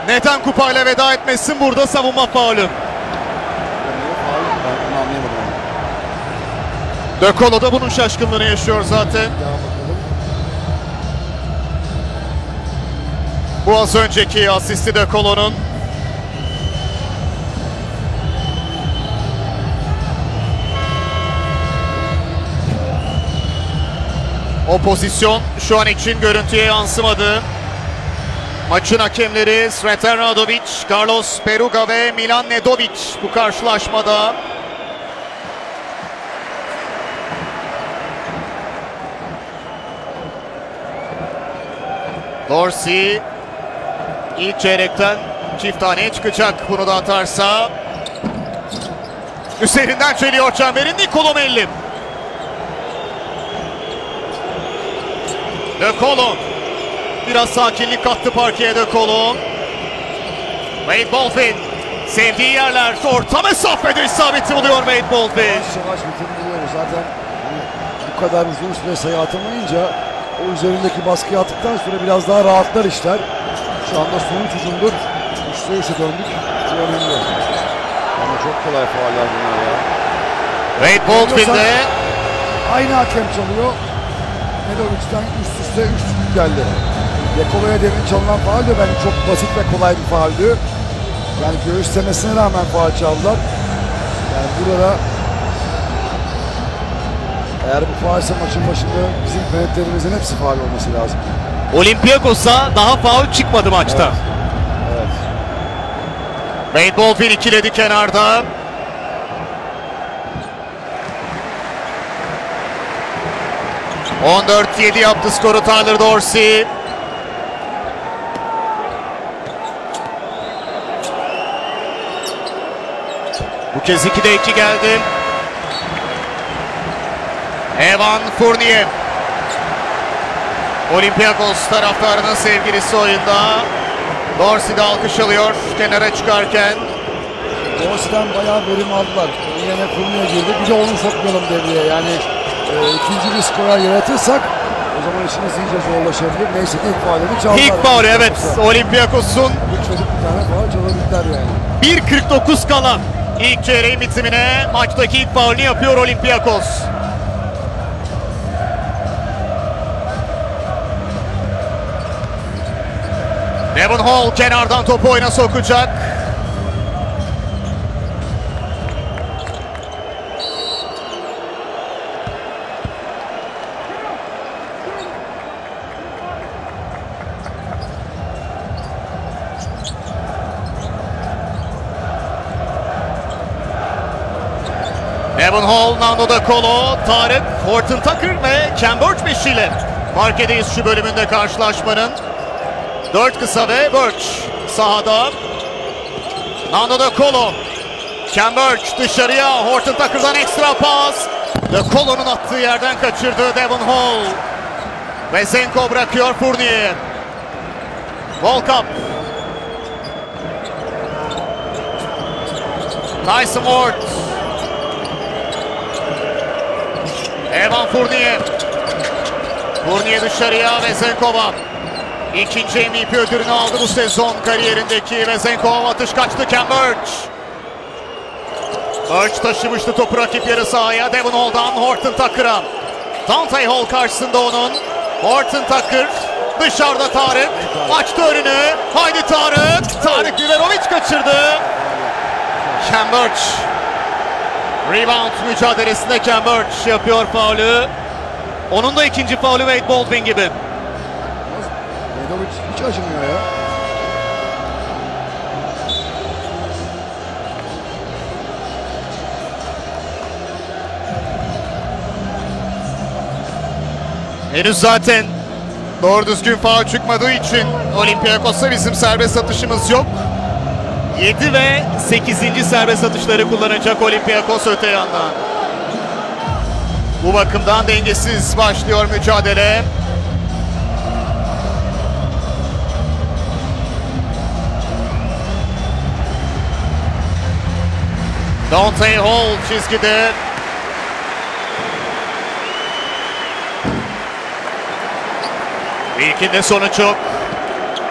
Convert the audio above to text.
Neden kupayla veda etmesin? Burada savunma faulü. De Colo da bunun şaşkınlığını yaşıyor zaten. Bu az önceki asisti De Colo'nun. O pozisyon şu an için görüntüye yansımadı. Maçın hakemleri Sreten Radovic, Carlos Peruga ve Milan Nedovic bu karşılaşmada. Dorsey ilk çeyrekten çift haneye çıkacak, bunu da atarsa. Üzerinden çeliyor çemberin Nicolo Melli. De Colo biraz sakinlik kattı parkeye. De Colo. Wade Baldwin sevdiği yerler orta mesafede isabeti buluyor Wade Baldwin. Yavaş bitiriliyor zaten. Bu kadar uzun süre sayı atamayınca o üzerindeki baskıyı attıktan sonra biraz daha rahatlar işler. Şu anda sonuç uzundur. 3'te 3'e döndük. Bu önemli. Ama çok kolay fauller bunlar ya. Wade Baldwin de aynı hakem çalıyor. Nedovic'den üst üste 3 geldi. De Colo'ya demin çalınan faul de bence çok basit ve kolay bir fauldü. Yani göğüslemesine rağmen faul çaldılar. Yani burada eğer bu faulse maçın başında bizim penaltılarımızın hepsi faul olması lazım. Olympiakos'a daha faul çıkmadı maçta. Evet. Wade Baldwin ikiledi kenarda. ...14-7 yaptı skoru Tyler Dorsey. Bu kez 2'de 2 geldi. Evan Fournier. Olympiakos taraftarının sevgilisi oyunda. Dorsey de alkış alıyor kenara çıkarken. Dorsey'den bayağı verim aldılar. Yine Fournier girdi. Bir de onu sokmayalım devreye. Yani ikinci bir skorer yaratırsak o zaman işimiz iyice zorlaşabilir. Neyse ilk faulünü çaldılar. İlk faul evet. Olympiakos'un Bu çocuk bir tane faul çalabildiler yani. 1.49 kalan ilk çeyreğin bitimine maçtaki ilk faulünü yapıyor Olympiakos. Devon Hall kenardan topu oyuna sokacak. Devon Hall, Nando De Colo, Tarık, Horton Tucker ve Cam Birch beşiyle parkedeyiz şu bölümünde karşılaşmanın. 4 kısa ve Birch sahada. Nando De Colo, Cam Birch dışarıya, Horton Tucker'dan ekstra pas. De Colo'nun attığı yerden kaçırdı Devon Hall. Ve Zenko bırakıyor Fournier. Volkap. Tyson Ward. Evan Fournier. Fournier dışarıya ve Zenkova. İkinci MVP ödülünü aldı bu sezon kariyerindeki ve Zenkova atış kaçtı. Cam Birch. Birch taşımıştı topu rakip yarı sahaya. Devon Hall'dan Horton Tucker'a. Dante Hall karşısında onun. Horton Tucker. Dışarıda Tarık. Açtı önünü. Haydi Tarık. Tarık Biberovic kaçırdı. Cam Birch. Rebound mücadelesinde Cam Birch yapıyor faulü. Onun da ikinci faulü Wade Baldwin gibi. Nedovic hiç acımıyor ya. Henüz zaten doğru düzgün faul çıkmadığı için Olympiakos'a bizim serbest atışımız yok. 7 ve 8. serbest atışları kullanacak Olympiakos öte yandan. Bu bakımdan dengesiz başlıyor mücadele. Dante Hall çizgide. İlkinde sonuç yok.